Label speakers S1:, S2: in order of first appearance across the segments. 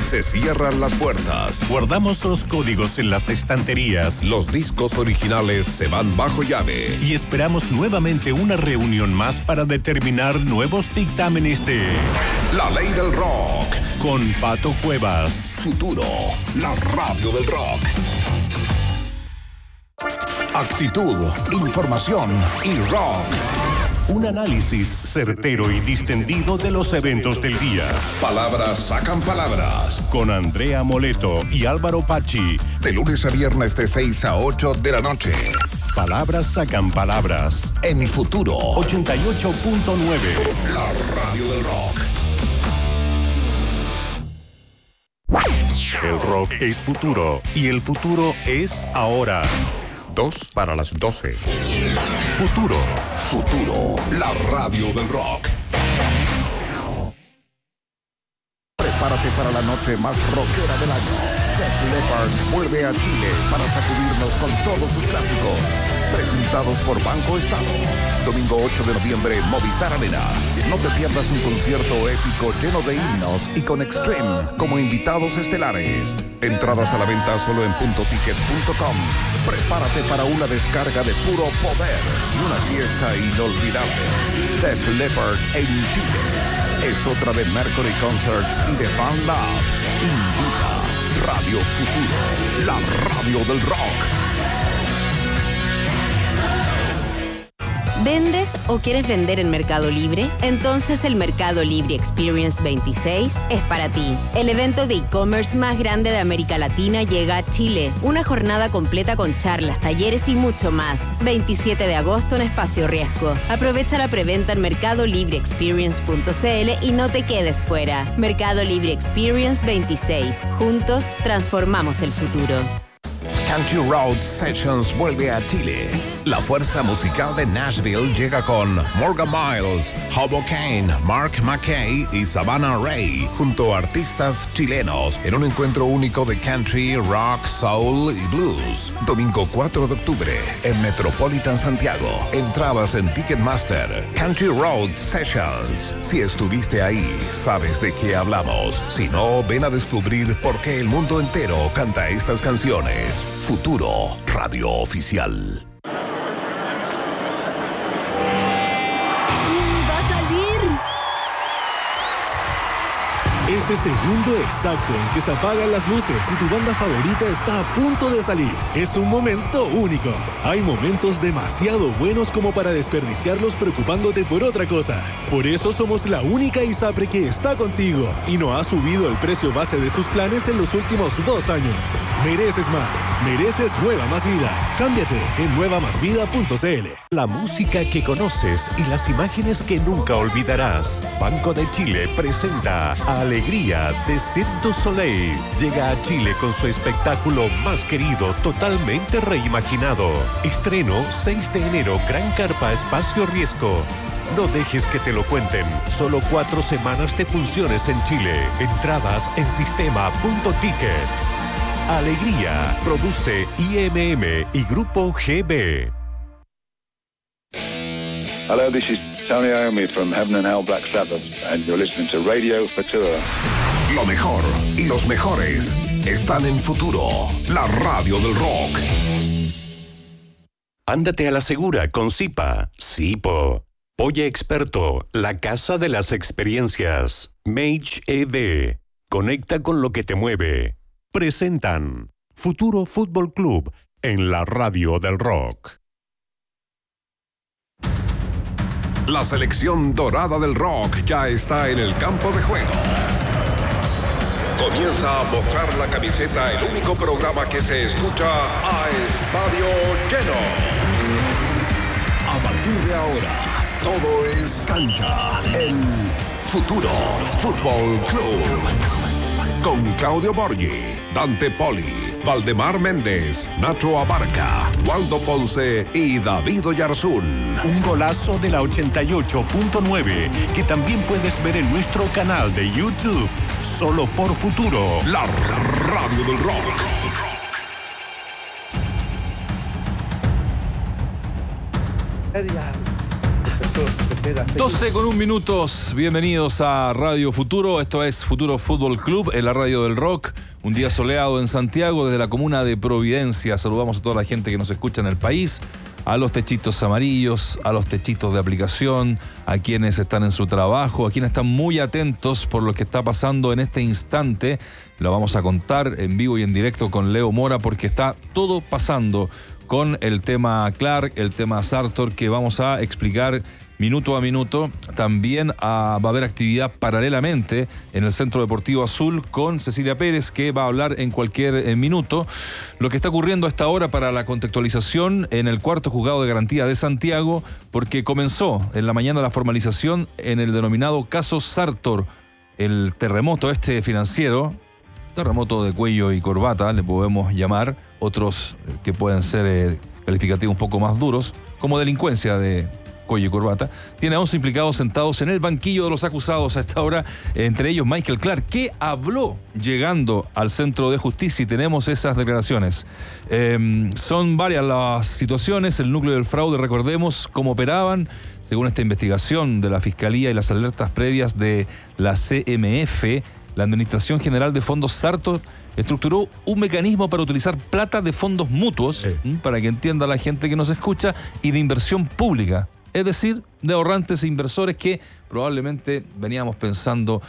S1: Se cierran las puertas.
S2: Guardamos los códigos en las estanterías.
S1: Los discos originales se van bajo llave.
S2: Y esperamos nuevamente una reunión más para determinar nuevos dictámenes de
S1: La Ley del Rock.
S2: Con Pato Cuevas.
S1: Futuro, la radio del rock. Actitud, información y rock.
S2: Un análisis certero y distendido de los eventos del día.
S1: Palabras sacan palabras.
S2: Con Andrea Moleto y Álvaro Pachi.
S1: De lunes a viernes de 6 a 8 de la noche.
S2: Palabras sacan palabras.
S1: En Futuro
S2: 88.9.
S1: La radio del rock.
S2: El rock es futuro y el futuro es ahora.
S1: 2 para las 12.
S2: Futuro.
S1: Futuro, la radio del rock. Prepárate para la noche más rockera del año. Def Leppard vuelve a Chile para sacudirnos con todos sus clásicos. Presentados por Banco Estado. Domingo 8 de noviembre, Movistar Arena. No te pierdas un concierto épico lleno de himnos y con Extreme como invitados estelares. Entradas a la venta solo en puntoticket.com. Prepárate para una descarga de puro poder y una fiesta inolvidable. Def Leppard en Chile. Es otra de Mercury Concerts y de Fan Lab. Invita Radio Futuro, la radio del rock.
S3: ¿Vendes o quieres vender en Mercado Libre? Entonces el Mercado Libre Experience 26 es para ti. El evento de e-commerce más grande de América Latina llega a Chile. Una jornada completa con charlas, talleres y mucho más. 27 de agosto en Espacio Riesgo. Aprovecha la preventa en mercadolibreexperience.cl y no te quedes fuera. Mercado Libre Experience 26. Juntos transformamos el futuro.
S1: Country Road Sessions vuelve a Chile. La fuerza musical de Nashville llega con Morgan Miles, Hobo Kane, Mark McKay y Savannah Ray, junto a artistas chilenos, en un encuentro único de country, rock, soul y blues. Domingo 4 de octubre, en Metropolitan Santiago. Entradas en Ticketmaster. Country Road Sessions. Si estuviste ahí, sabes de qué hablamos. Si no, ven a descubrir por qué el mundo entero canta estas canciones. Futuro, radio oficial.
S4: Ese segundo exacto en que se apagan las luces y tu banda favorita está a punto de salir. Es un momento único. Hay momentos demasiado buenos como para desperdiciarlos preocupándote por otra cosa. Por eso somos la única ISAPRE que está contigo y no ha subido el precio base de sus planes en los últimos 2 años. Mereces más. Mereces Nueva Más Vida. Cámbiate en nuevamasvida.cl.
S2: La música que conoces y las imágenes que nunca olvidarás. Banco de Chile presenta a Alegría de Cirque du Soleil. Llega a Chile con su espectáculo más querido, totalmente reimaginado. Estreno 6 de enero, Gran Carpa, Espacio Riesgo. No dejes que te lo cuenten. Solo 4 semanas de funciones en Chile. Entradas en sistema.ticket. Alegría. Produce IMM y Grupo GB.
S5: Hello, this is Tony Iommi from Heaven and Hell Black Sabbath, and you're listening to Radio Futuro.
S1: Lo mejor y los mejores están en Futuro, la radio del rock.
S2: Ándate a la segura con Zipa. Zipo. Oye Experto, la casa de las experiencias. Mage EV. Conecta con lo que te mueve. Presentan Futuro Fútbol Club en la radio del rock.
S1: La selección dorada del rock ya está en el campo de juego. Comienza a mojar la camiseta, el único programa que se escucha a estadio lleno. A partir de ahora, todo es cancha en Futuro Fútbol Club. Con Claudio Borghi, Dante Poli, Valdemar Méndez, Nacho Abarca, Waldo Ponce y David Oyarzún.
S2: Un golazo de la 88.9 que también puedes ver en nuestro canal de YouTube. Solo por Futuro,
S1: la radio del rock.
S6: 12:01. Bienvenidos a Radio Futuro. Esto es Futuro Fútbol Club, en la radio del rock. Un día soleado en Santiago, desde la comuna de Providencia. Saludamos a toda la gente que nos escucha en el país, a los techitos amarillos, a los techitos de aplicación, a quienes están en su trabajo, a quienes están muy atentos por lo que está pasando en este instante. Lo vamos a contar en vivo y en directo con Leo Mora, porque está todo pasando con el tema Clark, el tema Sartor, que vamos a explicar minuto a minuto. También va a haber actividad paralelamente en el Centro Deportivo Azul con Cecilia Pérez, que va a hablar en cualquier minuto. Lo que está ocurriendo a esta hora para la contextualización en el cuarto juzgado de garantía de Santiago, porque comenzó en la mañana la formalización en el denominado caso Sartor, el terremoto financiero, terremoto de cuello y corbata, le podemos llamar, otros que pueden ser calificativos un poco más duros, como delincuencia de cuello y corbata. Tiene a 11 implicados sentados en el banquillo de los acusados a esta hora, entre ellos Michael Clark, que habló llegando al centro de justicia, y tenemos esas declaraciones. Son varias las situaciones. El núcleo del fraude, recordemos cómo operaban, según esta investigación de la Fiscalía y las alertas previas de la CMF. La Administración General de Fondos Sartor estructuró un mecanismo para utilizar plata de fondos mutuos, para que entienda la gente que nos escucha, y de inversión pública. Es decir, de ahorrantes e inversores que probablemente veníamos pensando,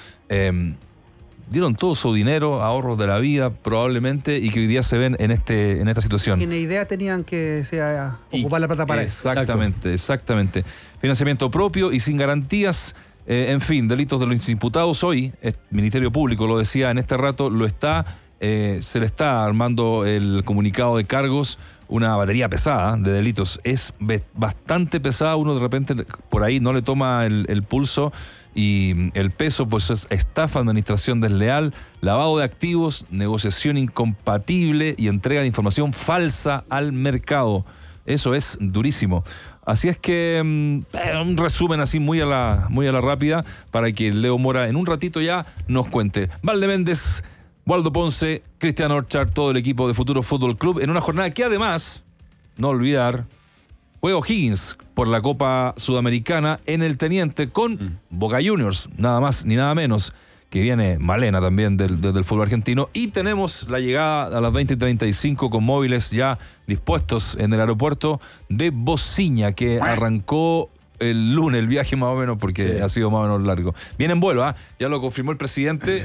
S6: dieron todo su dinero, ahorros de la vida probablemente, y que hoy día se ven en esta situación.
S7: Y en la idea tenían que ocupar la plata para eso.
S6: Exactamente. Financiamiento propio y sin garantías. En fin, delitos de los imputados. Hoy el Ministerio Público, lo decía en este rato, se le está armando el comunicado de cargos, una batería pesada de delitos. Es bastante pesada, uno de repente por ahí no le toma el pulso y el peso, pues es estafa, administración desleal, lavado de activos, negociación incompatible y entrega de información falsa al mercado. Eso es durísimo. Así es que un resumen así muy a la rápida, para que Leo Mora en un ratito ya nos cuente. Valde Méndez, Waldo Ponce, Cristian Orchard, todo el equipo de Futuro Fútbol Club, en una jornada que además, no olvidar, juega O'Higgins por la Copa Sudamericana en el Teniente con Boca Juniors, nada más ni nada menos, que viene Malena también del fútbol argentino. Y tenemos la llegada a las 20:35 con móviles ya dispuestos en el aeropuerto de Bociña, que arrancó el lunes el viaje más o menos, porque ha sido más o menos largo. Viene en vuelo, ya lo confirmó el presidente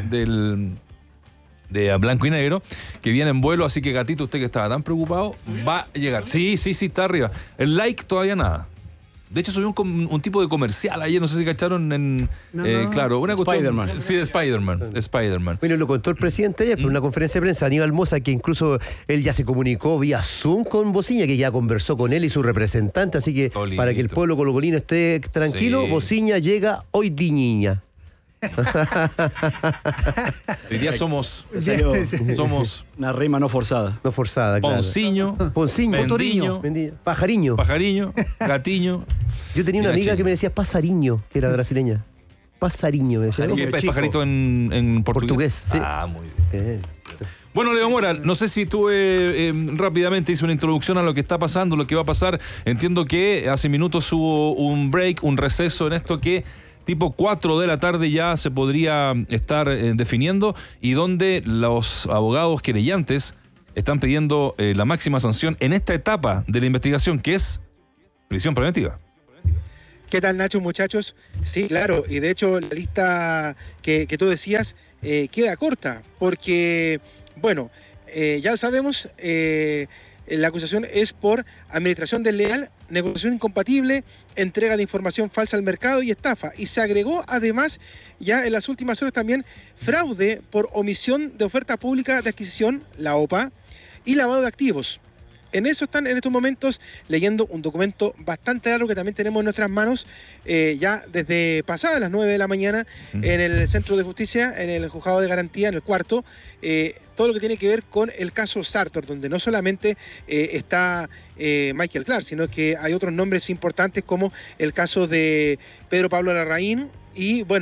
S6: de Blanco y Negro, que viene en vuelo. Así que, Gatito, usted que estaba tan preocupado, va a llegar. Sí, está arriba. El like todavía nada. De hecho, subió un tipo de comercial ayer, no sé si cacharon claro, una
S8: Spider-Man.
S6: Sí, de Spider-Man.
S8: Bueno, lo contó el presidente ayer, por una conferencia de prensa, Aníbal Mosa, que incluso él ya se comunicó vía Zoom con Bociña, que ya conversó con él y su representante, así que Tolito, para que el pueblo colocolino esté tranquilo, Bociña llega hoy niña.
S6: Hoy día somos
S8: una rima no forzada. No forzada, claro.
S6: Ponciño,
S8: Mendiño, Pajariño,
S6: Gatiño.
S8: Yo tenía una amiga que me decía Pasariño, que era brasileña. Pasariño, me decía.
S6: ¿Es pajarito en portugués?
S8: Sí.
S6: Muy bien. Bueno, Leo Mora, no sé si tú rápidamente hice una introducción a lo que está pasando, lo que va a pasar. Entiendo que hace minutos hubo un break, un receso en esto que tipo 4 de la tarde ya se podría estar definiendo, y donde los abogados querellantes están pidiendo la máxima sanción en esta etapa de la investigación, que es prisión preventiva.
S9: ¿Qué tal, Nacho, muchachos? Sí, claro, y de hecho la lista que tú decías queda corta, porque, bueno, ya lo sabemos, la acusación es por administración desleal, negociación incompatible, entrega de información falsa al mercado y estafa. Y se agregó además ya en las últimas horas también fraude por omisión de oferta pública de adquisición, la OPA, y lavado de activos. En eso están en estos momentos leyendo un documento bastante largo que también tenemos en nuestras manos, ya desde pasadas las 9 de la mañana en el Centro de Justicia, en el Juzgado de Garantía, en el cuarto, todo lo que tiene que ver con el caso Sartor, donde no solamente está Michael Clark, sino que hay otros nombres importantes como el caso de Pedro Pablo Larraín y, bueno,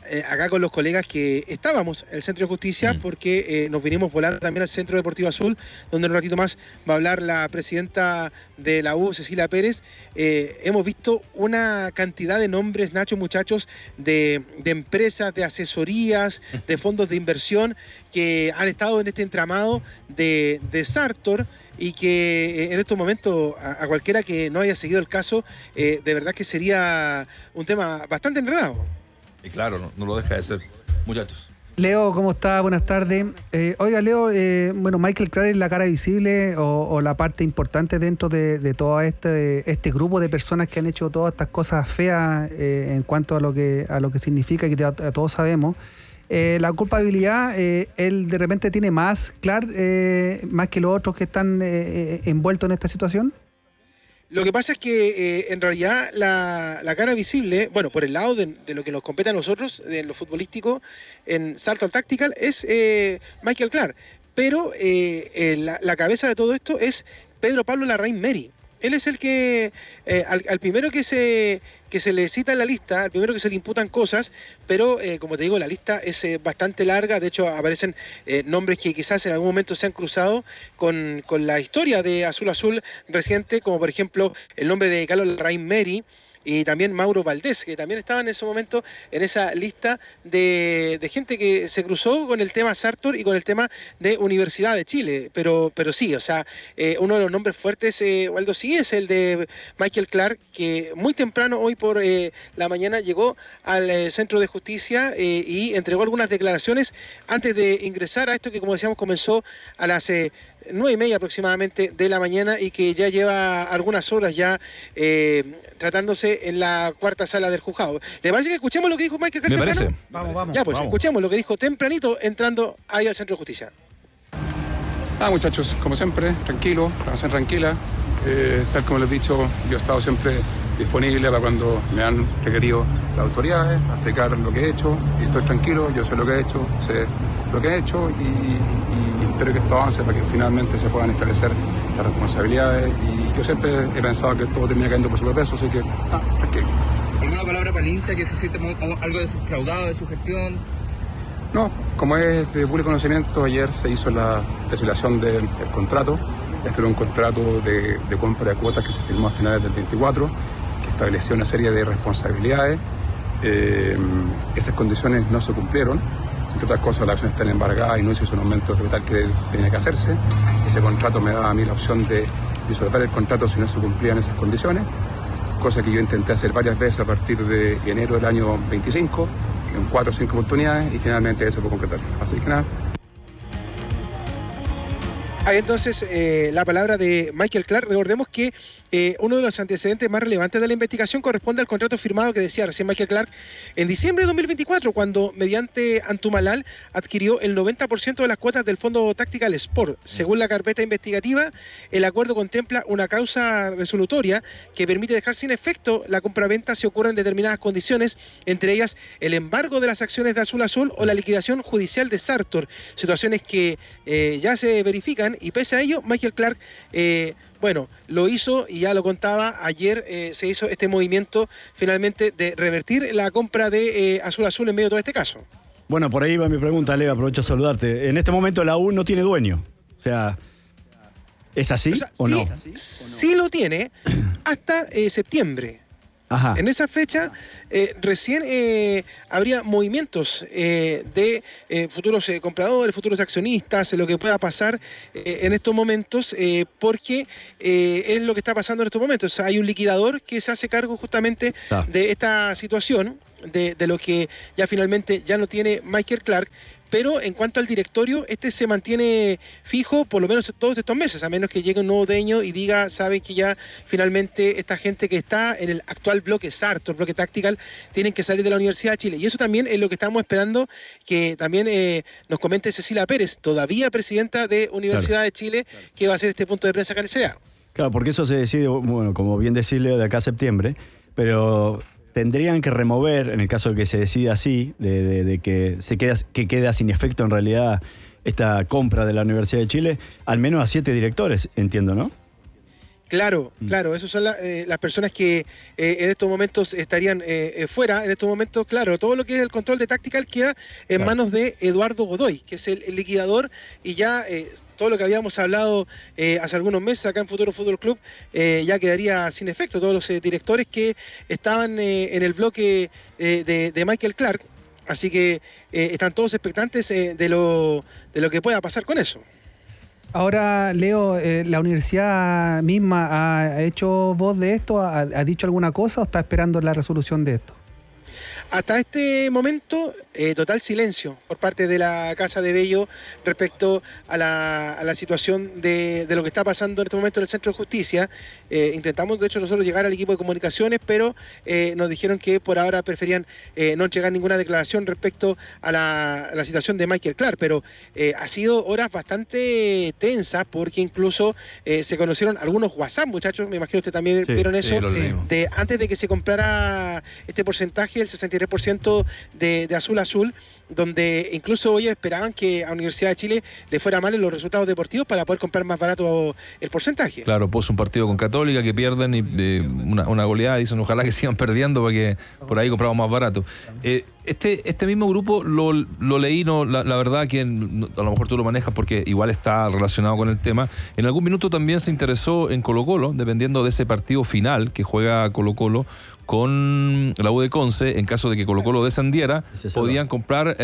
S9: acá con los colegas que estábamos en el Centro de Justicia, porque nos vinimos volando también al Centro Deportivo Azul, donde en un ratito más va a hablar la presidenta de la U, Cecilia Pérez. Hemos visto una cantidad de nombres, Nacho, muchachos, de empresas, de asesorías, de fondos de inversión que han estado en este entramado de Sartor, y que en estos momentos a cualquiera que no haya seguido el caso, de verdad que sería un tema bastante enredado.
S6: Y claro, no lo deja de ser, muchachos.
S7: Leo, ¿cómo está? Buenas tardes. Oiga, Leo, Michael Clark es la cara visible o la parte importante dentro de todo este grupo de personas que han hecho todas estas cosas feas en cuanto a lo que significa, que todos sabemos. La culpabilidad, él de repente tiene más, Clark, más que los otros que están envueltos en esta situación.
S9: Lo que pasa es que en realidad la cara visible, bueno, por el lado de lo que nos compete a nosotros, de lo futbolístico, en Sartor Tactical, es Michael Clark. Pero la cabeza de todo esto es Pedro Pablo Larraín Meri. Él es el que, al primero que se le cita en la lista, al primero que se le imputan cosas, pero como te digo, la lista es bastante larga. De hecho, aparecen nombres que quizás en algún momento se han cruzado con la historia de Azul Azul reciente, como por ejemplo el nombre de Carlos Larraín Meri, y también Mauro Valdés, que también estaban en ese momento en esa lista de gente que se cruzó con el tema Sartor y con el tema de Universidad de Chile. Pero sí, o sea, uno de los nombres fuertes, Waldo, sí, es el de Michael Clark, que muy temprano, hoy por la mañana, llegó al Centro de Justicia y entregó algunas declaraciones antes de ingresar a esto que, como decíamos, comenzó a las 9:30 aproximadamente de la mañana, y que ya lleva algunas horas ya tratándose en la cuarta sala del juzgado. ¿Le parece que escuchemos lo que dijo Michael Clark?
S6: Me parece.
S7: Vamos.
S9: Ya, pues escuchemos lo que dijo tempranito entrando ahí al Centro de Justicia.
S10: Muchachos, como siempre, tranquilo, trabajen tranquila. Tal como les he dicho, yo he estado siempre disponible para cuando me han requerido las autoridades, a explicar lo que he hecho, y estoy tranquilo, yo sé lo que he hecho, y espero que esto avance para que finalmente se puedan establecer las responsabilidades. Y yo siempre he pensado que todo termina cayendo por sobrepeso, así que tranquilo.
S11: ¿Alguna palabra para el hincha que se siente algo defraudado de su gestión?
S10: No, como es de público conocimiento, ayer se hizo la resolución del contrato. Este era un contrato de compra de cuotas que se firmó a finales del 24, que establecía una serie de responsabilidades. Esas condiciones no se cumplieron. Entre otras cosas, la acción está embargada y no se hizo un aumento de capital que tenía que hacerse. Ese contrato me daba a mí la opción de disolver el contrato si no se cumplían esas condiciones, cosa que yo intenté hacer varias veces a partir de enero del año 25, en 4 o 5 oportunidades, y finalmente eso fue concretar. Así que nada.
S9: Ahí entonces la palabra de Michael Clark. Recordemos que uno de los antecedentes más relevantes de la investigación corresponde al contrato firmado que decía recién Michael Clark en diciembre de 2024, cuando mediante Antumalal adquirió el 90% de las cuotas del Fondo Tactical Sport. Según la carpeta investigativa, el acuerdo contempla una causa resolutoria que permite dejar sin efecto la compraventa si ocurren determinadas condiciones, entre ellas el embargo de las acciones de Azul Azul o la liquidación judicial de Sartor, situaciones que ya se verifican. Y pese a ello, Michael Clark, lo hizo, y ya lo contaba, ayer se hizo este movimiento finalmente de revertir la compra de Azul Azul en medio de todo este caso.
S12: Bueno, por ahí va mi pregunta, Leo, aprovecho a saludarte. En este momento la U no tiene dueño. O sea, ¿es así o no?
S9: Sí lo tiene hasta septiembre.
S12: Ajá.
S9: En esa fecha recién habría movimientos de futuros compradores, futuros accionistas, lo que pueda pasar en estos momentos, porque es lo que está pasando en estos momentos. O sea, hay un liquidador que se hace cargo justamente de esta situación, de lo que ya finalmente ya no tiene Michael Clark. Pero en cuanto al directorio, este se mantiene fijo por lo menos todos estos meses, a menos que llegue un nuevo dueño y diga, saben que ya finalmente esta gente que está en el actual bloque Sartor, bloque Tactical, tienen que salir de la Universidad de Chile. Y eso también es lo que estamos esperando que también nos comente Cecilia Pérez, todavía presidenta de Universidad de Chile, que va a ser este punto de prensa que se da.
S12: Claro, porque eso se decide, bueno, como bien decirle, de acá a septiembre, pero tendrían que remover, en el caso de que se decida así, de que queda sin efecto en realidad esta compra de la Universidad de Chile, al menos a 7 directores, entiendo, ¿no?
S9: Claro, esas son las personas que en estos momentos estarían fuera. En estos momentos, claro, todo lo que es el control de Tactical queda en manos de Eduardo Godoy, que es el liquidador, y ya todo lo que habíamos hablado hace algunos meses acá en Futuro Fútbol Club ya quedaría sin efecto. Todos los directores que estaban en el bloque de Michael Clark, así que están todos expectantes de lo que pueda pasar con eso.
S7: Ahora, Leo, ¿la universidad misma ha hecho voz de esto? ¿Ha dicho alguna cosa o está esperando la resolución de esto?
S9: Hasta este momento, total silencio por parte de la Casa de Bello respecto a la situación de lo que está pasando en este momento en el Centro de Justicia. Intentamos, de hecho, nosotros llegar al equipo de comunicaciones, pero nos dijeron que por ahora preferían no entregar ninguna declaración respecto a la situación de Michael Clark, pero ha sido horas bastante tensas porque incluso se conocieron algunos WhatsApp, muchachos, me imagino que ustedes también vieron eso, antes de que se comprara este porcentaje, el 63% de azul, donde incluso ellos esperaban que a Universidad de Chile le fuera mal en los resultados deportivos para poder comprar más barato el porcentaje.
S6: Claro, pues un partido con Católica que pierden y una goleada, dicen ojalá que sigan perdiendo para que por ahí compramos más barato. Este mismo grupo lo leí, la verdad que a lo mejor tú lo manejas porque igual está relacionado con el tema. En algún minuto también se interesó en Colo-Colo, dependiendo de ese partido final que juega Colo-Colo con la U de Conce. En caso de que Colo-Colo descendiera, podían comprar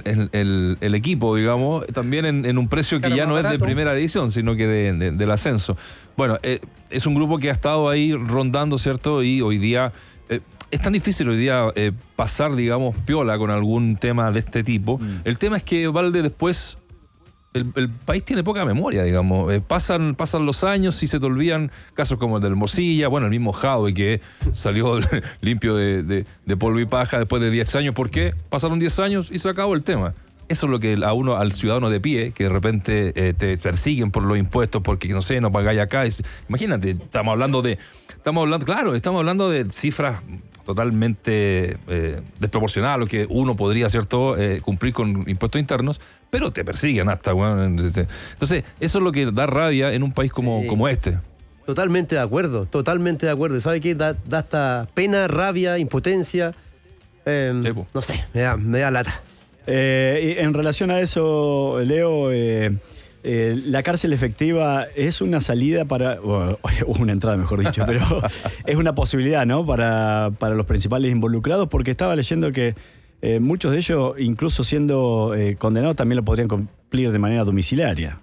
S6: el equipo, digamos, también en un precio que ya no es de primera edición, sino que del ascenso. Bueno, es un grupo que ha estado ahí rondando, ¿cierto? Y hoy día es tan difícil pasar, digamos, piola con algún tema de este tipo. El tema es que, Valde, después el país tiene poca memoria, digamos. Pasan los años y se te olvidan casos como el del Morcilla, bueno, el mismo Jadwe que salió limpio de polvo y paja después de 10 años. ¿Por qué? Pasaron 10 años y se acabó el tema. Eso es lo que al ciudadano de pie, que de repente te persiguen por los impuestos porque, no sé, no pagáis acá. Imagínate, estamos hablando de cifras totalmente desproporcionadas a lo que uno podría, ¿cierto?, cumplir con impuestos internos, pero te persiguen hasta, bueno. Entonces, eso es lo que da rabia en un país como este.
S8: Totalmente de acuerdo. ¿Sabe qué? Da hasta pena, rabia, impotencia. No sé, me da lata.
S12: Y en relación a eso, Leo, la cárcel efectiva es una salida una entrada, mejor dicho, pero es una posibilidad, ¿no?, para los principales involucrados, porque estaba leyendo que muchos de ellos, incluso siendo condenados, también lo podrían cumplir de manera domiciliaria.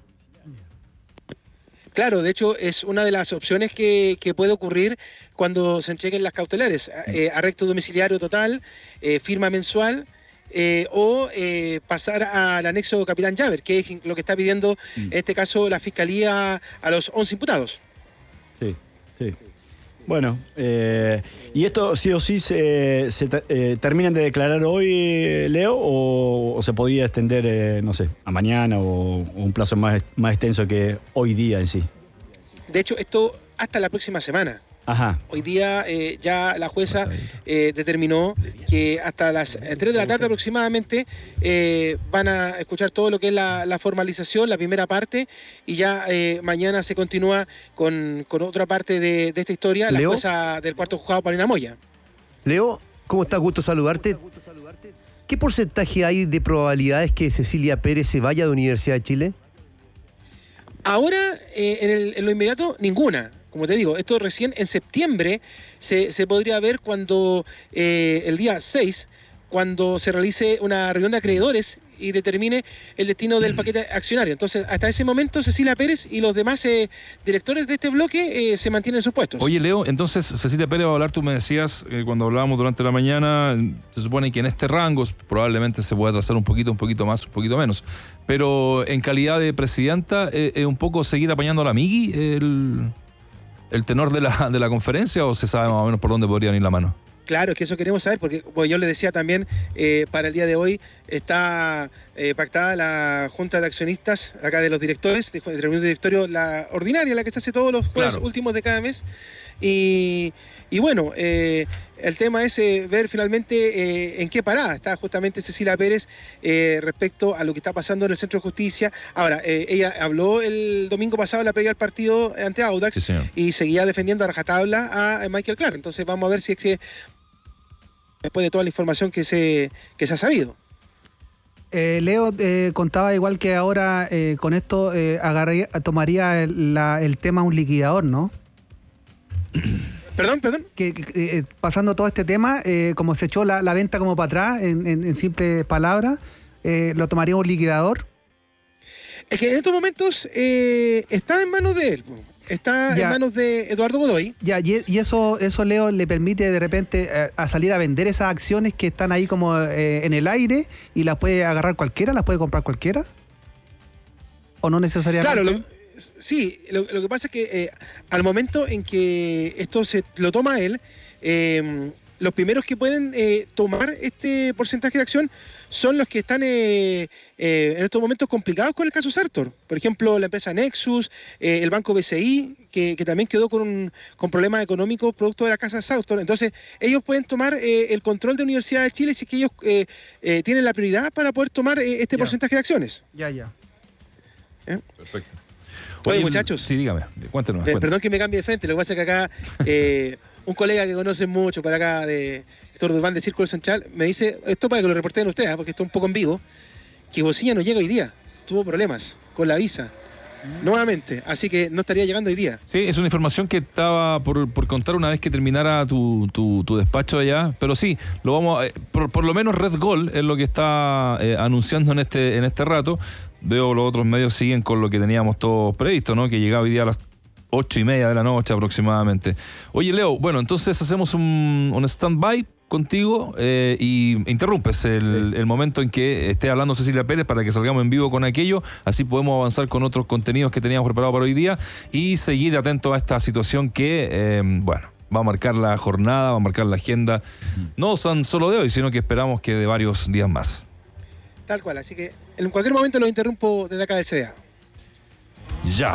S9: Claro, de hecho es una de las opciones que puede ocurrir cuando se entreguen las cautelares. Arresto domiciliario total, firma mensual, o pasar al anexo Capitán Llaver, que es lo que está pidiendo en este caso la Fiscalía a los 11 imputados.
S12: Sí. Bueno, ¿y esto sí o sí se terminan de declarar hoy, Leo, o se podría extender, no sé, a mañana o un plazo más extenso que hoy día en sí?
S9: De hecho, esto hasta la próxima semana.
S12: Ajá.
S9: Hoy día ya la jueza determinó que hasta las 3 de la tarde aproximadamente van a escuchar todo lo que es la formalización, la primera parte, y ya mañana se continúa con otra parte de esta historia, la jueza del cuarto juzgado, Paulina Moya.
S8: Leo, ¿cómo estás? Gusto saludarte. ¿Qué porcentaje hay de probabilidades que Cecilia Pérez se vaya de Universidad de Chile?
S9: Ahora, en lo inmediato, ninguna. Como te digo, esto recién en septiembre se podría ver cuando el día 6, cuando se realice una reunión de acreedores y determine el destino del paquete accionario. Entonces, hasta ese momento, Cecilia Pérez y los demás directores de este bloque se mantienen en sus puestos.
S6: Oye, Leo, entonces Cecilia Pérez va a hablar, tú me decías, cuando hablábamos durante la mañana, se supone que en este rango probablemente se puede atrasar un poquito más, un poquito menos. Pero en calidad de presidenta, un poco seguir apañando a la Migui el tenor de la conferencia, o se sabe más o menos por dónde podrían ir la mano?
S9: Claro, es que eso queremos saber, porque yo le decía también para el día de hoy está pactada la Junta de Accionistas, acá de los directores, de reunión de directorio, la ordinaria, la que se hace todos los jueves últimos de cada mes. Y bueno, el tema es ver finalmente en qué parada está justamente Cecilia Pérez respecto a lo que está pasando en el Centro de Justicia. Ahora, ella habló el domingo pasado en la previa del partido ante Audax y seguía defendiendo a rajatabla a Michael Clark. Entonces vamos a ver si es que después de toda la información que se ha sabido.
S7: Leo contaba igual que ahora con esto tomaría el tema un liquidador, ¿no?
S9: Perdón.
S7: Que pasando todo este tema, como se echó la venta como para atrás, en simples palabras, ¿lo tomaría un liquidador?
S9: Es que en estos momentos está en manos de él. Está en manos de Eduardo Godoy.
S7: Ya, y eso Leo, le permite de repente a salir a vender esas acciones que están ahí como en el aire y las puede agarrar cualquiera, las puede comprar cualquiera. ¿O no necesariamente?
S9: Claro, sí, lo que pasa es que al momento en que esto se lo toma él, los primeros que pueden tomar este porcentaje de acción son los que están en estos momentos complicados con el caso Sartor. Por ejemplo, la empresa Nexus, el banco BCI, que también quedó con problemas económicos producto de la casa Sartor. Entonces, ellos pueden tomar el control de Universidad de Chile si es que ellos tienen la prioridad para poder tomar este porcentaje de acciones.
S7: Ya.
S6: Perfecto.
S9: Oye, muchachos.
S6: Sí, dígame, cuéntanos.
S9: Perdón que me cambie de frente, lo que pasa es que acá un colega que conoce mucho para acá de Héctor Durban de Círculo Central me dice, esto para que lo reporten ustedes, porque esto es un poco en vivo, que Bociña no llega hoy día, tuvo problemas con la visa nuevamente, así que no estaría llegando hoy día.
S6: Sí, es una información que estaba por contar una vez que terminara tu despacho allá, pero sí, lo vamos por lo menos Red Gol es lo que está anunciando en este rato. Veo los otros medios siguen con lo que teníamos todos previsto, ¿no? Que llegaba hoy día a las 8:30 de la noche aproximadamente. Oye, Leo, bueno, entonces hacemos un stand-by contigo y interrumpes el momento en que esté hablando Cecilia Pérez para que salgamos en vivo con aquello, así podemos avanzar con otros contenidos que teníamos preparados para hoy día y seguir atentos a esta situación que, va a marcar la jornada, va a marcar la agenda, no solo de hoy, sino que esperamos que de varios días más.
S9: Tal cual, así que en cualquier momento lo interrumpo desde acá del CDA.
S6: Ya.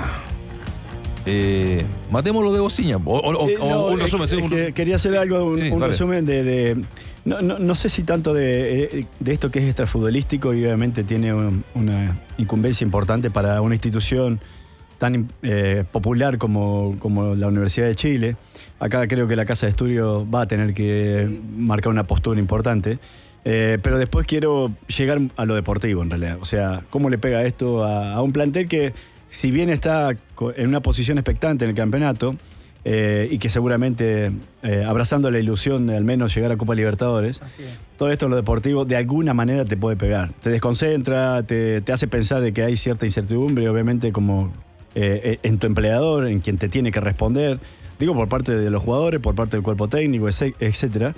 S6: Matémoslo de Bociña. Un resumen.
S12: Quería hacer algo, un resumen de no sé si tanto de esto que es extrafutbolístico y obviamente tiene una incumbencia importante para una institución tan popular como la Universidad de Chile. Acá creo que la Casa de Estudio va a tener que marcar una postura importante. Pero después quiero llegar a lo deportivo en realidad. O sea, ¿cómo le pega esto a un plantel que, si bien está en una posición expectante en el campeonato y que seguramente abrazando la ilusión de al menos llegar a Copa Libertadores, todo esto en lo deportivo de alguna manera te puede pegar. Te desconcentra, te hace pensar de que hay cierta incertidumbre, obviamente como en tu empleador, en quien te tiene que responder, digo por parte de los jugadores, por parte del cuerpo técnico, etcétera.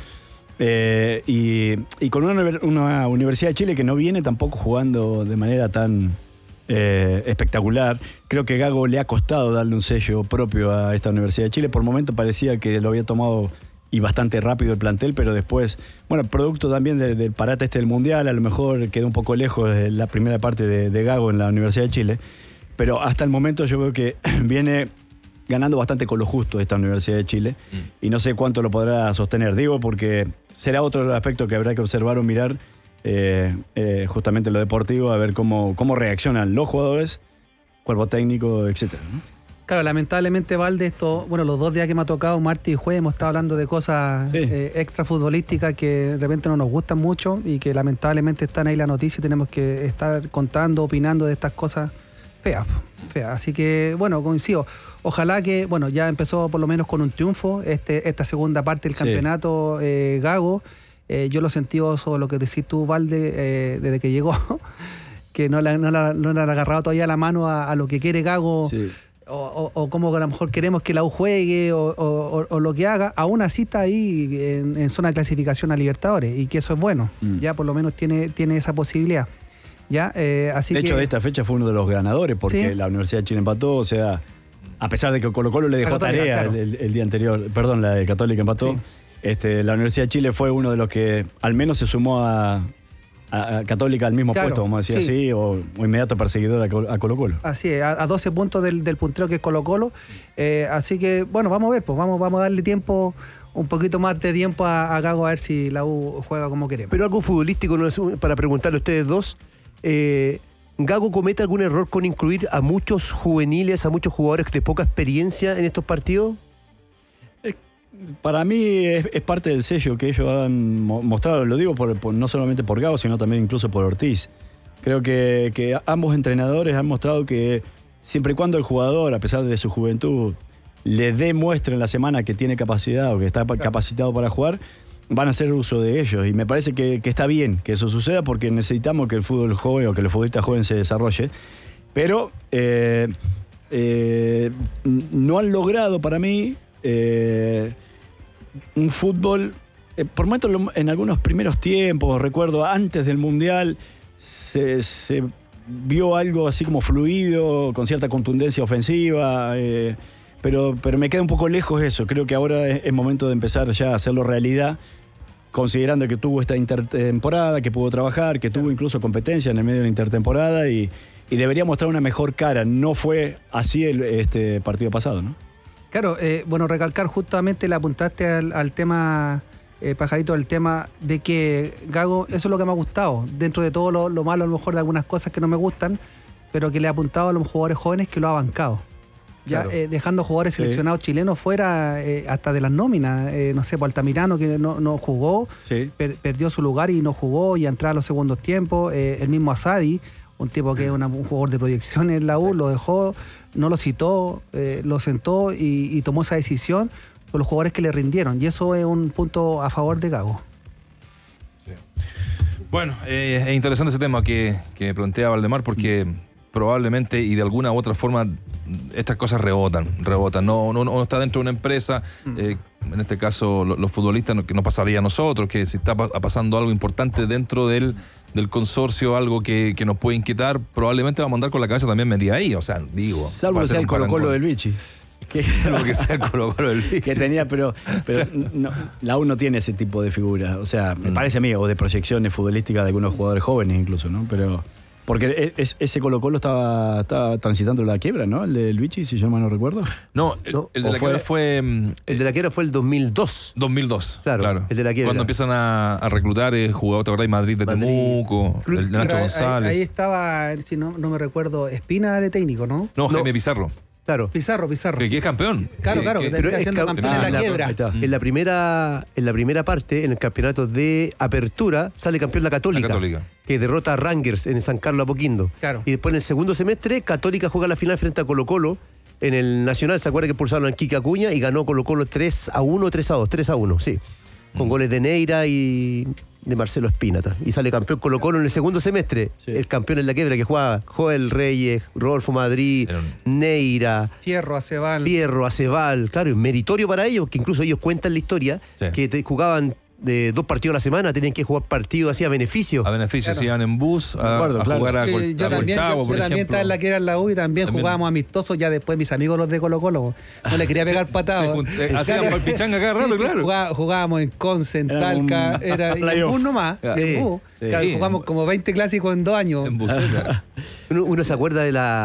S12: Y con una Universidad de Chile que no viene tampoco jugando de manera tan espectacular. Creo que Gago le ha costado darle un sello propio a esta Universidad de Chile. Por momento parecía que lo había tomado y bastante rápido el plantel, pero después, producto también del parate del Mundial, a lo mejor quedó un poco lejos la primera parte de Gago en la Universidad de Chile, pero hasta el momento yo veo que viene ganando bastante con lo justo esta Universidad de Chile y no sé cuánto lo podrá sostener. Digo porque será otro aspecto que habrá que observar o mirar justamente lo deportivo, a ver cómo reaccionan los jugadores, cuerpo técnico, etcétera, ¿no?
S7: Claro, lamentablemente, Valde, los 2 días que me ha tocado, martes y jueves, hemos estado hablando de cosas extra futbolísticas que de repente no nos gustan mucho y que lamentablemente están ahí la noticia y tenemos que estar contando, opinando de estas cosas feas. Así que, coincido. Ojalá que, ya empezó por lo menos con un triunfo esta segunda parte del campeonato Gago. Yo lo sentí eso, lo que decís tú, Valde, desde que llegó, que no le han agarrado todavía la mano a lo que quiere Gago, o como a lo mejor queremos que la U juegue, o lo que haga. Aún así está ahí en zona de clasificación a Libertadores, y que eso es bueno. Ya por lo menos tiene esa posibilidad. ¿Ya? Así
S12: de hecho, de esta fecha fue uno de los ganadores, porque la Universidad de Chile empató, o sea, a pesar de que Colo-Colo le dejó Católica, tarea el día anterior, perdón, la de Católica empató, la Universidad de Chile fue uno de los que al menos se sumó a a Católica al mismo puesto, vamos a decir así, o inmediato perseguidor a Colo-Colo.
S7: Así es, a 12 puntos del puntero que es Colo-Colo. Así que, bueno, vamos a ver, pues vamos a darle tiempo, un poquito más de tiempo a Gago, a ver si la U juega como queremos.
S8: Pero algo futbolístico, no es para preguntarle a ustedes dos, ¿Gago comete algún error con incluir a muchos juveniles, a muchos jugadores de poca experiencia en estos partidos?
S12: Para mí es parte del sello que ellos han mostrado, lo digo no solamente por Gago, sino también incluso por Ortiz. Creo que ambos entrenadores han mostrado que siempre y cuando el jugador, a pesar de su juventud, le demuestre en la semana que tiene capacidad o que está capacitado para jugar, van a hacer uso de ellos. Y me parece que está bien que eso suceda porque necesitamos que el fútbol joven o que el futbolista joven se desarrolle. Pero no han logrado para mí un fútbol, por momentos en algunos primeros tiempos, recuerdo antes del Mundial, se vio algo así como fluido, con cierta contundencia ofensiva, pero me queda un poco lejos eso. Creo que ahora es momento de empezar ya a hacerlo realidad, considerando que tuvo esta intertemporada, que pudo trabajar, que tuvo incluso competencia en el medio de la intertemporada y debería mostrar una mejor cara. No fue así este partido pasado, ¿no?
S7: Claro, bueno, recalcar justamente, le apuntaste al tema, Pajarito, al tema de que Gago, eso es lo que me ha gustado, dentro de todo lo malo a lo mejor de algunas cosas que no me gustan, pero que le ha apuntado a los jugadores jóvenes que lo ha bancado. Ya claro. Dejando jugadores seleccionados chilenos fuera hasta de las nóminas, no sé, por Altamirano que no jugó, perdió su lugar y no jugó y entraba a los segundos tiempos, el mismo Asadi, un tipo que es un jugador de proyección en la U, lo dejó, no lo citó, lo sentó y tomó esa decisión con los jugadores que le rindieron, y eso es un punto a favor de Gago.
S6: Sí. Bueno, es interesante ese tema que plantea Valdemar, porque probablemente y de alguna u otra forma estas cosas rebotan. No está dentro de una empresa, en este caso los futbolistas, que nos pasaría a nosotros, que si está pasando algo importante dentro del consorcio, algo que nos puede inquietar, probablemente vamos a andar con la cabeza también metida ahí, o sea, digo.
S12: Salvo que sea el Colo-Colo del Vichy.
S6: Salvo que sea el Colo-Colo del Vichy.
S12: Que tenía, pero no, la U no tiene ese tipo de figuras, o sea, me parece a mí, o de proyecciones futbolísticas de algunos jugadores jóvenes incluso, ¿no? Pero porque ese Colo-Colo estaba transitando la quiebra, ¿no? El del Vichy, si yo mal no recuerdo.
S6: No, el de la quiebra fue...
S8: El de la quiebra fue el 2002.
S6: 2002,
S8: claro. El de la quiebra.
S6: Cuando empiezan a reclutar jugadores, ¿te acordás? Madrid de Temuco, el de Nacho González.
S7: Ahí estaba, si no me recuerdo, Espina de técnico, ¿no?
S6: No, Jaime Pizarro.
S8: Claro.
S7: Pizarro.
S6: Que es campeón.
S7: Claro, pero es campeón de la quiebra.
S8: En la primera parte, en el campeonato de apertura, sale campeón la Católica. Que derrota a Rangers en San Carlos Apoquindo.
S7: Claro.
S8: Y después en el segundo semestre, Católica juega la final frente a Colo-Colo. En el Nacional, ¿se acuerda que expulsaron a Kike Acuña? Y ganó Colo-Colo 3-1, 3-1, sí. Con goles de Neira y de Marcelo Espínata. Y sale campeón Colo-Colo en el segundo semestre. Sí. El campeón en la quiebra, que juega Joel Reyes, Rodolfo Madrid, Neira,
S7: Fierro, Acebal.
S8: Claro, meritorio para ellos, que incluso ellos cuentan la historia, que jugaban de 2 partidos a la semana, tenían que jugar partidos así a beneficio.
S6: A beneficio, claro. Se iban en bus a jugar a
S7: yo también estaba en la que era en la U y también jugábamos amistosos, ya después mis amigos los de Colo-Colo. No le quería pegar patadas.
S6: Hacían por pichanga cada rato, claro.
S7: Jugábamos en Conce, en Talca, era en bus nomás. En bus. Jugamos como 20 clásicos en 2 años.
S6: En bus, claro.
S8: Uno se acuerda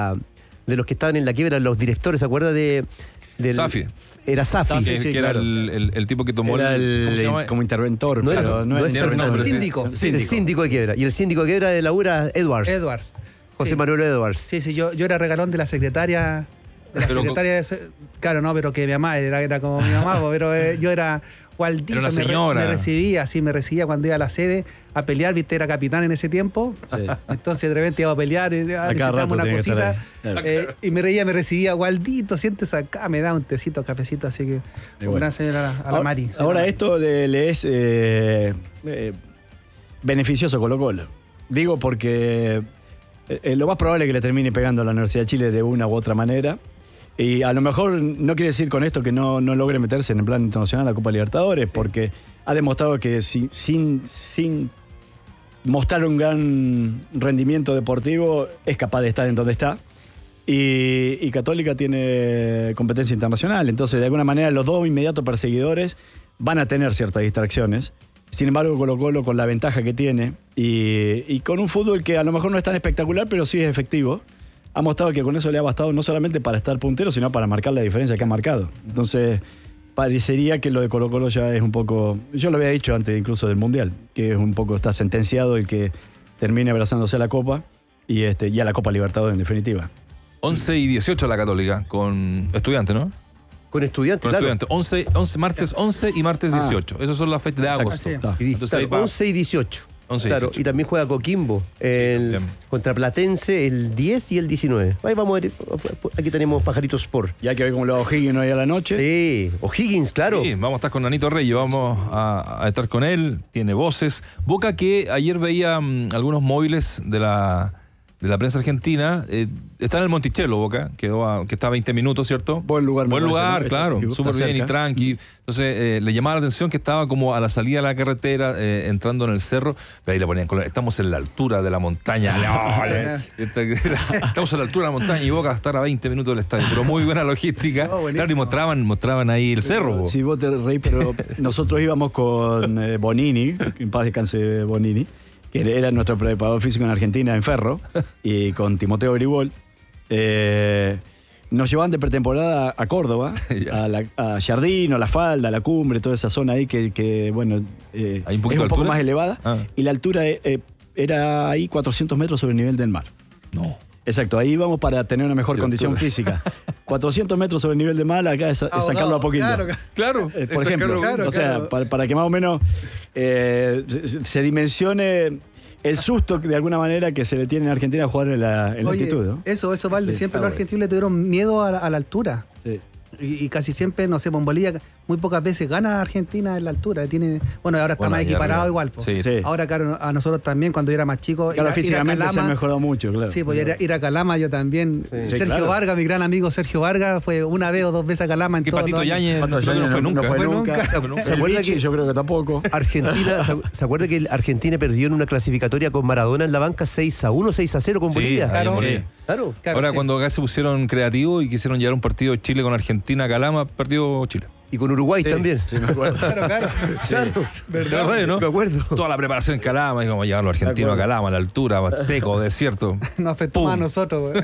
S8: de los que estaban en la quiebra, los directores, ¿se acuerda del
S6: Safi?
S8: Era Safi.
S6: Que era el tipo que tomó
S12: como interventor.
S8: No era
S7: el síndico.
S8: El síndico de quiebra. Y el síndico de quiebra de la U era Edwards. José Manuel Edwards.
S7: Sí, yo era regalón de la secretaria. Claro, no, pero que mi mamá era como mi mamá, pero yo era Gualdito.
S6: Era una señora.
S7: Me recibía cuando iba a la sede a pelear, viste, era capitán en ese tiempo. Sí. Entonces de repente iba a pelear, necesitábamos una cosita. Y me recibía, Gualdito, siéntese acá, me da un tecito, cafecito, así que gracias a la Mari.
S12: Ahora esto le es beneficioso a Colo-Colo. Digo porque lo más probable es que le termine pegando a la Universidad de Chile de una u otra manera. Y a lo mejor no quiere decir con esto que no logre meterse en el plan internacional a la Copa Libertadores, porque ha demostrado que sin mostrar un gran rendimiento deportivo es capaz de estar en donde está. Y Católica tiene competencia internacional, entonces de alguna manera los dos inmediatos perseguidores van a tener ciertas distracciones. Sin embargo, Colo-Colo, con la ventaja que tiene y con un fútbol que a lo mejor no es tan espectacular, pero sí es efectivo, ha mostrado que con eso le ha bastado no solamente para estar puntero, sino para marcar la diferencia que ha marcado. Entonces, parecería que lo de Colo-Colo ya es un poco... Yo lo había dicho antes incluso del Mundial, que es un poco, está sentenciado el que termine abrazándose a la Copa y a la Copa Libertadores en definitiva.
S6: 11 y 18 la Católica, con Estudiantes, ¿no?
S8: Con Estudiantes,
S6: con
S8: claro.
S6: Estudiantes. 11, martes 11 y martes 18. Esas son las fechas de agosto.
S8: Entonces, 11 y 18.
S6: 11 y
S8: claro,
S6: 18.
S8: y también juega Coquimbo contra Platense el 10 y el 19. Ahí vamos a ver, aquí tenemos Pajaritos Sport.
S12: Ya que ve como los O'Higgins hoy a la noche.
S8: Sí, O'Higgins, claro.
S6: Sí, vamos a estar con Nanito Reyes, vamos a estar con él, tiene voces. Boca, que ayer veía algunos móviles de la prensa argentina, está en el Monticello, Boca, que está a 20 minutos, ¿cierto?
S12: Buen lugar,
S6: Lugar, claro, súper bien
S12: cerca.
S6: y tranqui. Entonces, le llamaba la atención que estaba como a la salida de la carretera, entrando en el cerro, pero ahí le ponían color. Estamos en la altura de la montaña. Estamos a la altura de la montaña y Boca va a estar a 20 minutos del estadio, pero muy buena logística. Claro, y mostraban ahí el cerro.
S12: Sí, vos te reí, pero nosotros íbamos con Bonini, que en paz descanse Bonini, que era nuestro preparador físico en Argentina, en Ferro, y con Timoteo Gribol. Nos llevaban de pretemporada a Córdoba, a Jardín, a La Falda, a La Cumbre, toda esa zona ahí que bueno,
S6: ¿Hay un
S12: es un poco más elevada. Y la altura era ahí 400 metros sobre el nivel del mar.
S6: No.
S12: Exacto, ahí íbamos para tener una mejor condición física. 400 metros sobre el nivel del mar, acá es sacarlo a poquito.
S6: Claro,
S12: por ejemplo. O sea, para que más o menos se dimensione el susto de alguna manera que se le tiene en Argentina a jugar en la altitud, ¿no?
S7: Eso, Valde. Siempre los argentinos le tuvieron miedo a la altura.
S12: Sí.
S7: Y casi siempre, no sé, en Bolivia muy pocas veces gana Argentina en la altura. Bueno, ahora está más equiparado igual.
S6: Sí.
S7: Ahora, claro, a nosotros también, cuando yo era más chico,
S12: claro, físicamente se ha mejorado mucho, claro.
S7: Sí, pues ir a Calama yo también.
S12: Sí,
S7: Sergio
S12: claro.
S7: Vargas, mi gran amigo Sergio Vargas, fue una vez o dos veces a Calama en
S6: Que
S7: todo.
S6: Patito Yáñez no fue nunca.
S12: No fue nunca.
S8: ¿Se acuerda que
S12: yo creo que tampoco.
S8: Argentina, ¿se acuerda que Argentina perdió en una clasificatoria con Maradona en la banca 6-1, 6-0 con Bolivia?
S7: Claro.
S8: Claro.
S6: Cuando acá se pusieron creativos y quisieron llevar un partido de Chile con Argentina a Calama, perdió Chile.
S8: Y con Uruguay también.
S12: Sí, me acuerdo.
S7: Claro.
S6: ¿Verdad? ¿No?
S8: Me acuerdo.
S6: Toda la preparación en Calama, y como llevar a los argentinos a Calama, a la altura, seco, desierto.
S7: Nos afectó más a nosotros, güey.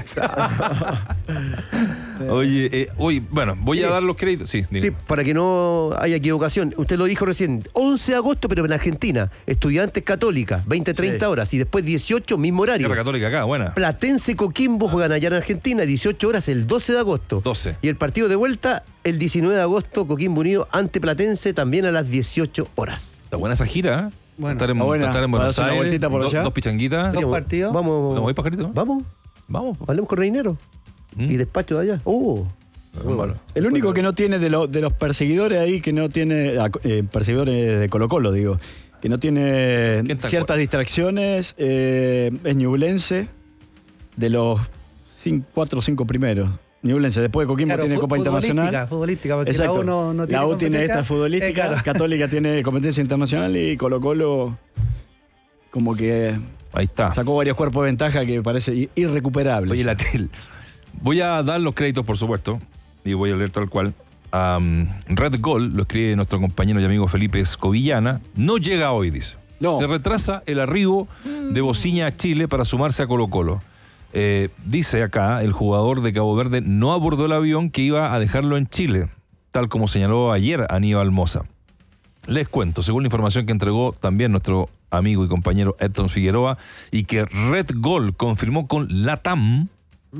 S6: Oye, bueno, voy a dar los créditos. Sí,
S8: Sí, para que no haya equivocación. Usted lo dijo recién, 11 de agosto, pero en Argentina. Estudiantes Católica, 20-30 horas. Y después 18, mismo horario.
S6: Sierra Católica acá, buena.
S8: Platense Coquimbo juegan allá en Argentina, 18 horas el 12 de agosto.
S6: 12.
S8: Y el partido de vuelta el 19 de agosto, Coquimbo Unido ante Platense, también a las 18 horas.
S6: Está buena esa gira, ¿eh?
S7: Bueno,
S6: estar en Buenos
S12: una
S6: Aires,
S12: vueltita por allá.
S6: dos pichanguitas.
S7: Dos partidos.
S8: Vamos.
S6: ¿Vamos a ir, pajarito?
S8: Vamos. Hablemos con Reinero. Y despacho de allá.
S6: Bueno.
S12: El único que no tiene de los perseguidores ahí, que no tiene, perseguidores de Colo-Colo, digo, que no tiene ciertas distracciones, es Ñublense, de los 4 o 5 primeros. Ñublense, después de Coquimbo tiene Copa Internacional.
S7: Futbolística, porque
S12: exacto.
S7: la U no tiene
S12: la U tiene esta futbolística,
S7: claro.
S12: Católica tiene competencia internacional y Colo-Colo como que
S6: Ahí está.
S12: sacó varios cuerpos de ventaja que parece irrecuperable.
S6: Oye, Latel, voy a dar los créditos, por supuesto, y voy a leer tal cual. Red Goal, lo escribe nuestro compañero y amigo Felipe Escobillana, no llega hoy, dice.
S12: No.
S6: Se retrasa el arribo de Bociña a Chile para sumarse a Colo-Colo. Dice acá, el jugador de Cabo Verde no abordó el avión que iba a dejarlo en Chile, tal como señaló ayer Aníbal Mosa. Les cuento, según la información que entregó también nuestro amigo y compañero Edson Figueroa, y que Red Goal confirmó con LATAM,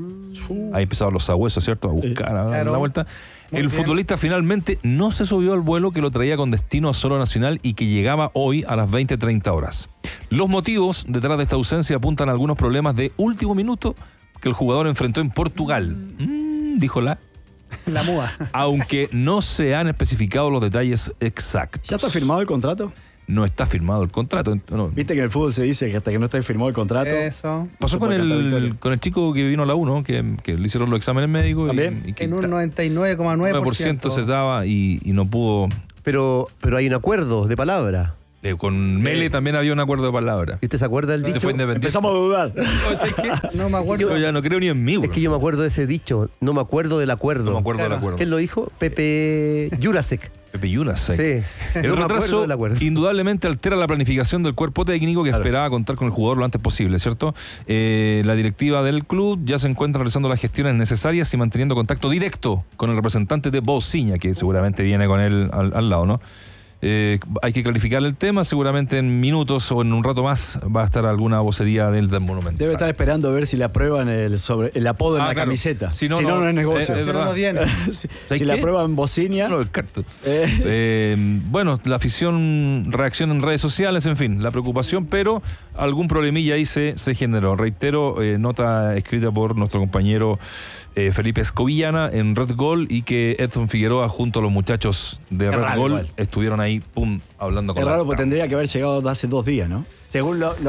S6: ahí empezaron los sabuesos, ¿cierto? A buscar, a dar la vuelta. El futbolista finalmente no se subió al vuelo que lo traía con destino a Solo Nacional y que llegaba hoy a las 20:30 horas. Los motivos detrás de esta ausencia apuntan a algunos problemas de último minuto que el jugador enfrentó en Portugal. Dijo la
S7: MUA.
S6: Aunque no se han especificado los detalles exactos.
S12: ¿Ya está firmado el contrato?
S6: No está firmado el contrato. No.
S12: Viste que en el fútbol se dice que hasta que no esté firmado el contrato.
S7: Eso.
S6: Pasó con el chico que vino a la U, ¿no? Que le hicieron los exámenes médicos.
S12: ¿También?
S6: Y que
S7: En un 99,9%.
S6: se daba y no pudo.
S8: Pero hay un acuerdo de palabra.
S6: Con Mele también había un acuerdo de palabra.
S8: ¿Y usted se acuerda del dicho?
S6: Se fue independiente.
S12: Empezamos a dudar.
S7: No me acuerdo.
S6: Yo ya no creo ni en mí.
S8: Es que yo me acuerdo de ese dicho, no me acuerdo del acuerdo.
S6: No me acuerdo del acuerdo.
S8: ¿Quién lo dijo? Pepe Jurasek.
S6: Pepe Jurasek.
S8: Sí.
S6: El retraso indudablemente altera la planificación del cuerpo técnico que esperaba contar con el jugador lo antes posible, ¿cierto? La directiva del club ya se encuentra realizando las gestiones necesarias y manteniendo contacto directo con el representante de Bociña, que seguramente viene con él al lado, ¿no? Hay que clarificar el tema, seguramente en minutos o en un rato más va a estar alguna vocería del Monumento.
S12: Debe estar esperando a ver si le aprueban el apodo en la camiseta. Si no, no es negocio.
S7: Si no viene.
S12: si le aprueban Bociña.
S6: No, bueno, la afición reacciona en redes sociales, en fin, la preocupación, pero algún problemilla ahí se generó. Reitero, nota escrita por nuestro compañero Felipe Escobillana en Red Gol, y que Edson Figueroa junto a los muchachos de Red Gol estuvieron ahí, hablando con
S12: la... Es raro porque tendría que haber llegado hace 2 días, ¿no? Según la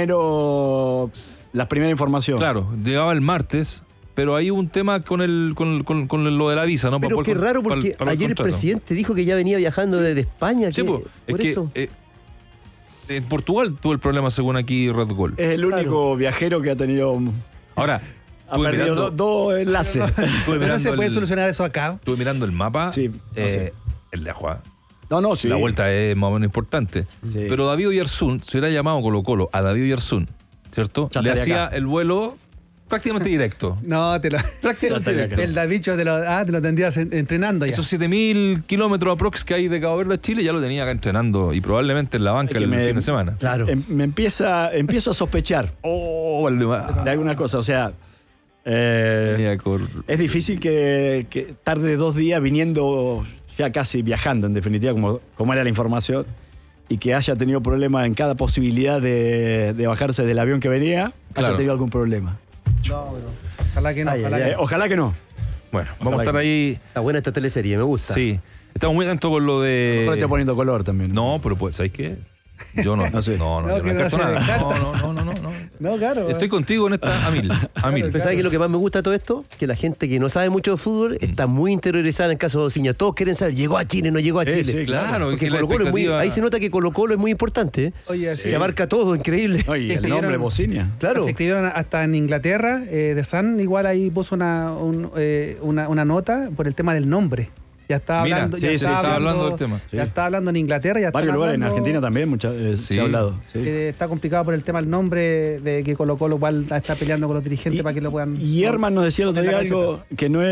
S12: primera información.
S6: Claro, llegaba el martes, pero hay un tema con lo de la visa, ¿no?
S8: Pero qué raro, porque ayer el presidente dijo que ya venía viajando desde España.
S6: Sí, en Portugal tuvo el problema, según aquí Red Gol.
S12: Es el único viajero que ha tenido...
S6: Ahora...
S12: Ha perdido 2 enlaces.
S7: ¿No se puede solucionar eso acá?
S6: Estuve mirando el mapa.
S12: Sí,
S6: el de Ajuá.
S12: Sí.
S6: La vuelta es más o menos importante. Sí. Pero David Oyarzún, se hubiera llamado Colo-Colo a David Oyarzún, ¿cierto? Le hacía el vuelo prácticamente directo.
S7: Prácticamente directo. El Davicho te lo tendrías entrenando ya.
S6: Esos 7.000 kilómetros aprox que hay de Cabo Verde a Chile ya lo tenía acá entrenando, y probablemente en la banca el fin de semana.
S12: Claro. Empiezo a sospechar de alguna cosa. O sea, es difícil que tarde 2 días viniendo, ya casi viajando en definitiva, como era la información, y que haya tenido problemas en cada posibilidad de bajarse del avión que venía, haya tenido algún problema.
S7: No, pero ojalá que no.
S12: Ojalá que no.
S6: Bueno, vamos a estar ahí.
S8: Está buena esta teleserie, me gusta.
S6: Sí, estamos muy atentos con lo de...
S12: Estoy poniendo color también.
S6: No, pero pues, ¿sabes qué? Yo no sé. No, yo no descarto nada. No,
S7: claro.
S6: Estoy contigo en esta a mil.
S8: Pero ¿sabes qué es lo que más me gusta de todo esto? Que la gente que no sabe mucho de fútbol está muy interiorizada en el caso de Bociña. Todos quieren saber, ¿llegó a Chile, no llegó a Chile?
S6: Sí, claro.
S8: Porque ahí se nota que Colo-Colo es muy importante.
S7: Oye, sí.
S8: Que abarca todo, increíble.
S12: Oye, el nombre Bociña.
S7: Claro. Se escribieron hasta en Inglaterra. The Sun igual ahí puso una nota por el tema del nombre. Ya estaba hablando,
S6: hablando del tema.
S7: Ya está hablando en Inglaterra.
S12: Varios lugares en Argentina también se ha hablado. Sí.
S7: Está complicado por el tema del nombre, de que Colo-Colo igual está peleando con los dirigentes para que lo puedan...
S12: Y Herman nos decía el otro día algo que no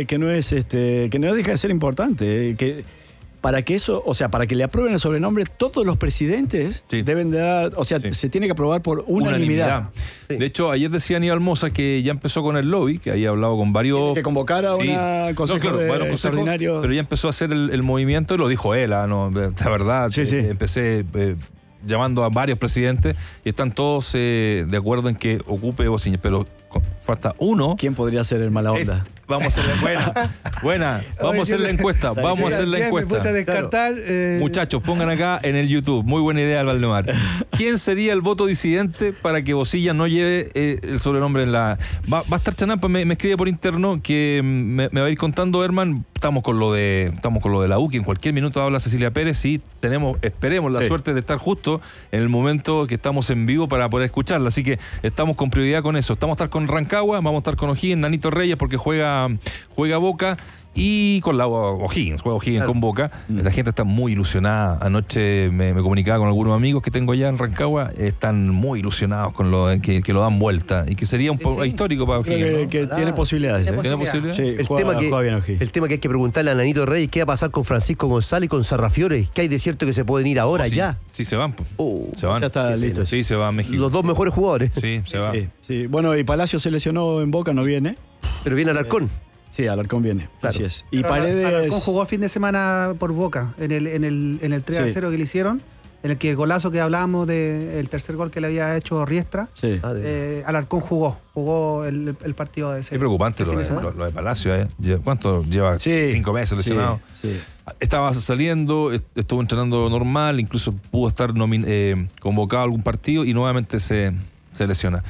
S12: deja de ser importante, que para que eso, o sea, para que le aprueben el sobrenombre, todos los presidentes deben de dar, o sea, se tiene que aprobar por unanimidad.
S6: Sí. De hecho, ayer decía Aníbal Mosa que ya empezó con el lobby, que había hablado con varios...
S12: Que convocara a una consejo extraordinario.
S6: Pero ya empezó a hacer el movimiento, y lo dijo él, la verdad. Empecé llamando a varios presidentes y están todos de acuerdo en que ocupe Bociña, pero falta uno.
S12: ¿Quién podría ser el mala onda?
S6: Vamos a hacer buena. Vamos a hacer la encuesta. Vamos a hacer la encuesta.
S7: Me puse a descartar.
S6: Muchachos, pongan acá en el YouTube. Muy buena idea, Valdemar. ¿Quién sería el voto disidente para que Bociña no lleve el sobrenombre en la... Va a estar Chanampa, me escribe por interno que me va a ir contando, Herman. Estamos con lo de la U, que en cualquier minuto habla Cecilia Pérez, y esperemos la suerte de estar justo en el momento que estamos en vivo para poder escucharla. Así que estamos con prioridad con eso. Estamos a estar con Rancagua, vamos a estar con O'Higgins, Nanito Reyes, porque juega Boca, y con la O'Higgins, juega O'Higgins con Boca. La gente está muy ilusionada. Anoche me comunicaba con algunos amigos que tengo allá en Rancagua, están muy ilusionados con lo que lo dan vuelta, y que sería un poco histórico para O'Higgins, ¿no?
S12: Que tiene posibilidades.
S6: ¿Tiene posibilidades?
S12: Sí,
S8: el tema que hay que preguntarle a Nanito Reyes, ¿qué va a pasar con Francisco González y con Sarrafiore? ¿Qué hay de cierto que se pueden ir ahora ya?
S6: Sí, se van. Se van.
S12: Ya está listo.
S6: Sí, se van a México.
S8: Los 2 mejores jugadores.
S6: Sí, se van.
S12: Sí. Bueno, y Palacio se lesionó en Boca, no viene.
S8: Pero viene Alarcón.
S12: Sí, Alarcón viene, claro. Así es. Y
S7: Paredes... Alarcón jugó el fin de semana por Boca, en el 3-0 que le hicieron, en el que el golazo que hablábamos del tercer gol que le había hecho Riestra.
S12: Sí.
S7: Alarcón jugó el partido de ese.
S6: Es preocupante lo de Palacio. ¿Cuánto lleva? 5 meses lesionado.
S12: Sí.
S6: Estaba saliendo, estuvo entrenando normal, incluso pudo estar convocado a algún partido, y nuevamente se lesiona.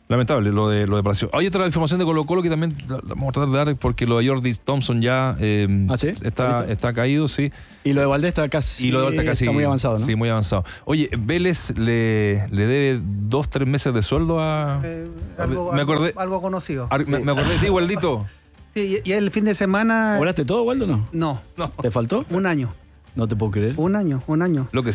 S6: Lamentable lo de Palacio. Hay otra información de Colo-Colo que también la vamos a tratar de dar porque lo de Jordi Thompson ya
S12: ¿sí?
S6: está caído, sí.
S12: Y lo de Valdés está casi está muy avanzado, ¿no?
S6: Sí, muy avanzado. Oye, Vélez le debe 2-3 meses de sueldo a...
S7: algo conocido.
S6: Me acordé de ti, Waldito.
S7: Sí, y el fin de semana...
S12: ¿Cobraste todo, Waldo, no?
S7: No.
S12: ¿Te faltó?
S7: Un año.
S12: No te puedo creer.
S7: Un año.
S6: Lo que